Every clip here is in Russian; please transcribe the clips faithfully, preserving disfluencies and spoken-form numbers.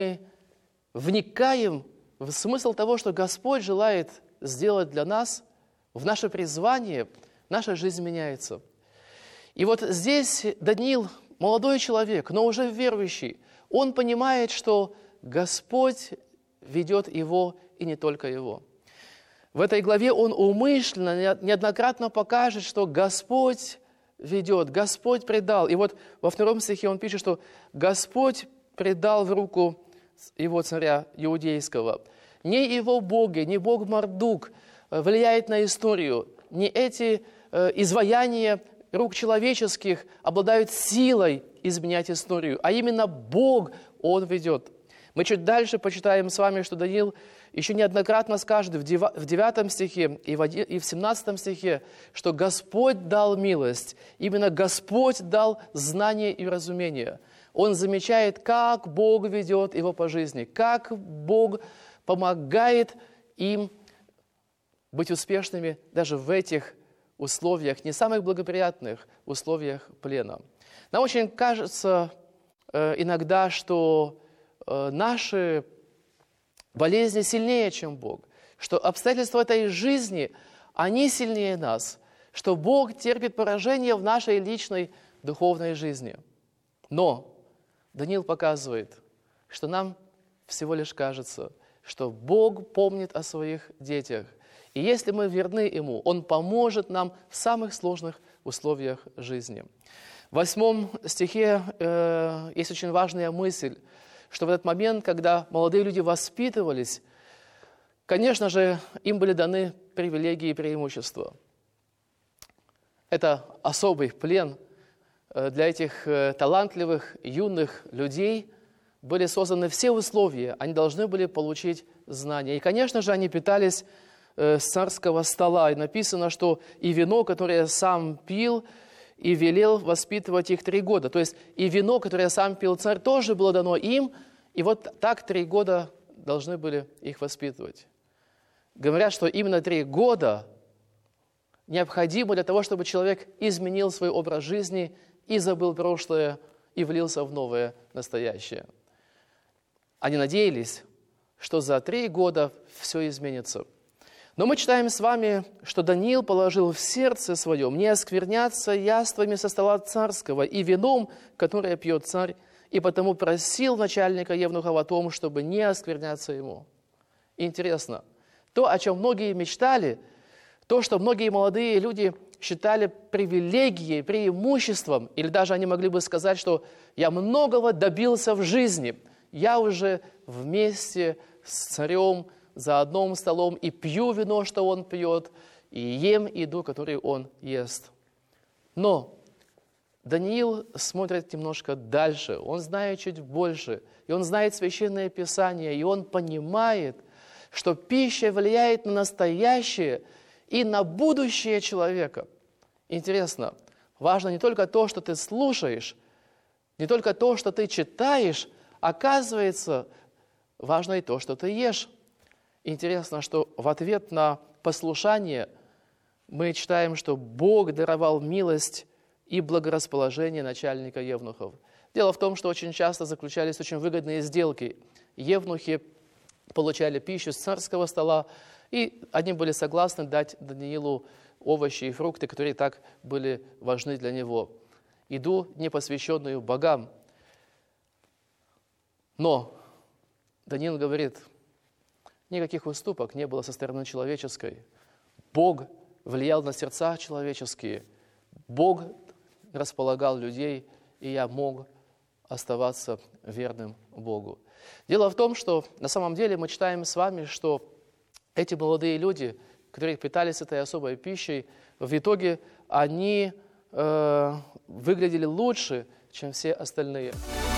вникаем в смысл того, что Господь желает сделать для нас, в наше призвание, наша жизнь меняется. И вот здесь Даниил, молодой человек, но уже верующий, он понимает, что Господь ведет его и не только его. В этой главе он умышленно, неоднократно покажет, что Господь ведет, Господь предал. И вот во втором стихе он пишет, что Господь предал в руку его царя иудейского. Не его боги, не бог Мардук влияет на историю, не эти э, изваяния рук человеческих обладают силой изменять историю, а именно Бог, Он ведет. Мы чуть дальше почитаем с вами, что Даниил еще неоднократно скажет в девятом стихе и в семнадцатом стихе, что Господь дал милость, именно Господь дал знание и разумение. Он замечает, как Бог ведет его по жизни, как Бог помогает им быть успешными даже в этих условиях, не самых благоприятных условиях плена. Нам очень кажется э, иногда, что э, наши болезни сильнее, чем Бог, что обстоятельства этой жизни, они сильнее нас, что Бог терпит поражение в нашей личной духовной жизни. Но Даниил показывает, что нам всего лишь кажется, что Бог помнит о своих детях. И если мы верны Ему, Он поможет нам в самых сложных условиях жизни. В восьмом стихе э, есть очень важная мысль, что в этот момент, когда молодые люди воспитывались, конечно же, им были даны привилегии и преимущества. Это особый плен для этих талантливых, юных людей. Были созданы все условия, они должны были получить знания. И, конечно же, они питались с царского стола. И написано, что и вино, которое сам пил, и велел воспитывать их три года. То есть и вино, которое сам пил царь, тоже было дано им, и вот так три года должны были их воспитывать. Говорят, что именно три года необходимо для того, чтобы человек изменил свой образ жизни и забыл прошлое, и влился в новое настоящее. Они надеялись, что за три года все изменится. Но мы читаем с вами, что Даниил положил в сердце своем не оскверняться яствами со стола царского и вином, которое пьет царь, и потому просил начальника евнухов о том, чтобы не оскверняться ему. Интересно, то, о чем многие мечтали, то, что многие молодые люди считали привилегией, преимуществом, или даже они могли бы сказать, что я многого добился в жизни, я уже вместе с царем за одним столом и пью вино, что он пьет, и ем еду, которую он ест. Но Даниил смотрит немножко дальше, он знает чуть больше, и он знает Священное Писание, и он понимает, что пища влияет на настоящее и на будущее человека. Интересно, важно не только то, что ты слушаешь, не только то, что ты читаешь, оказывается, важно и то, что ты ешь. Интересно, что в ответ на послушание мы читаем, что Бог даровал милость и благорасположение начальника евнухов. Дело в том, что очень часто заключались очень выгодные сделки. Евнухи получали пищу с царского стола, и они были согласны дать Даниилу овощи и фрукты, которые так были важны для него. Еду, не посвященную богам. Но Даниил говорит, никаких уступок не было со стороны человеческой. Бог влиял на сердца человеческие. Бог располагал людей, и я мог оставаться верным Богу. Дело в том, что на самом деле мы читаем с вами, что эти молодые люди, которые питались этой особой пищей, в итоге они э, выглядели лучше, чем все остальные.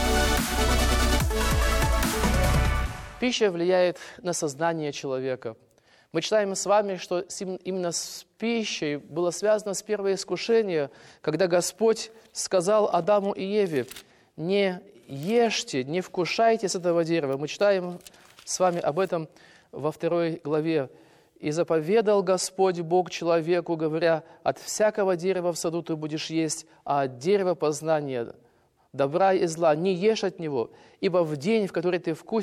Пища влияет на сознание человека. Мы читаем с вами, что именно с пищей было связано с первое искушение, когда Господь сказал Адаму и Еве, не ешьте, не вкушайте с этого дерева. Мы читаем с вами об этом во второй главе. «И заповедал Господь Бог человеку, говоря, от всякого дерева в саду ты будешь есть, а от дерева познания добра и зла, не ешь от него, ибо в день, в который ты вкусишь